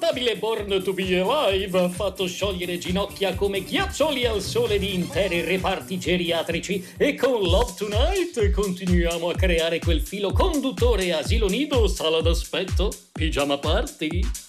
L'inarrestabile Born to Be Alive ha fatto sciogliere ginocchia come ghiaccioli al sole di interi reparti geriatrici e con Love Tonight continuiamo a creare quel filo conduttore asilo nido, sala d'aspetto, pigiama party.